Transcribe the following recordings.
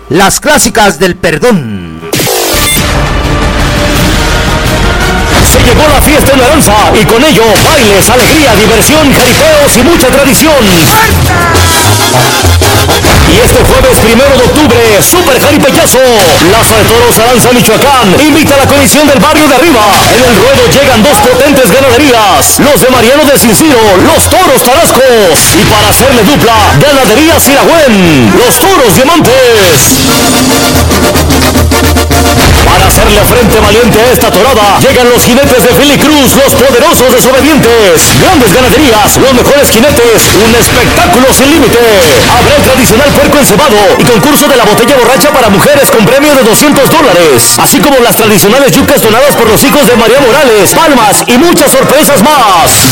las clásicas del perdón. Se llegó la fiesta en Aranza y con ello bailes, alegría, diversión, jaripeos y mucha tradición. Y este jueves 1 de octubre, Super Jaripeyazo. Plaza de Toros Aranza, Michoacán, invita a la comisión del barrio de arriba. En el ruedo llegan dos potentes ganaderías, los de Mariano de Cinciro, los Toros Tarascos. Y para hacerle dupla, Ganadería Siragüen, los Toros Diamantes. Para hacerle frente valiente a esta torada, llegan los jinetes de Fili Cruz, los poderosos desobedientes. Grandes ganaderías, los mejores jinetes, un espectáculo sin límite. Habrá el tradicional puerco encebado y concurso de la botella borracha para mujeres con premio de $200, así como las tradicionales yucas donadas por los hijos de María Morales, palmas y muchas sorpresas más.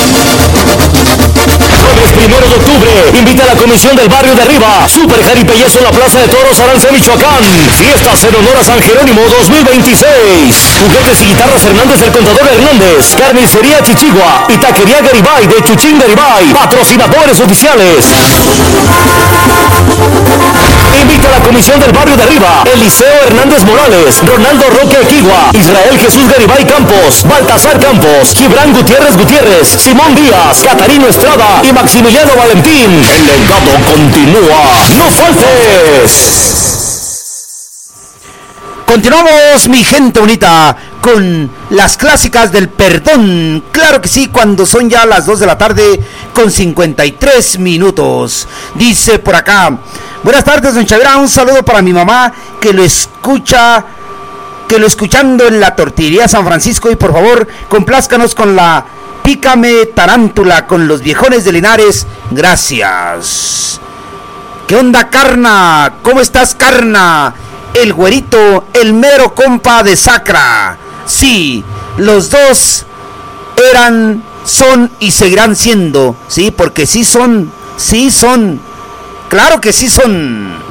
Jueves 1 de octubre, invita a la comisión del barrio de arriba, Super Jaripeyazo en la Plaza de Toros Aranza, Michoacán. Fiestas en honor a San Jerónimo 2026. Juguetes y guitarras Hernández el Contador Hernández, Carnicería Chichigua y Taquería Garibay de Chuchín Garibay, patrocinadores oficiales. Invita a la comisión del barrio de arriba, Eliseo Hernández Morales, Ronaldo Roque Equigua, Israel Jesús Garibay Campos, Baltasar Campos, Gibran Gutiérrez, Simón Díaz, Catarino Estrada y Maximiliano Valentín. El legado continúa. ¡No faltes! Continuamos, mi gente bonita, con las clásicas del perdón. Claro que sí, cuando son ya las 2 de la tarde con 53 minutos. Dice por acá: buenas tardes, don Chavira, un saludo para mi mamá que lo escuchando en la tortillería San Francisco, y por favor complázcanos con la Pícame Tarántula con los viejones de Linares. Gracias. ¿Qué onda, Carna? ¿Cómo estás, Carna? El güerito, el mero compa de Sacra. Sí, los dos eran, son y seguirán siendo. Sí, porque sí son. Claro que sí son.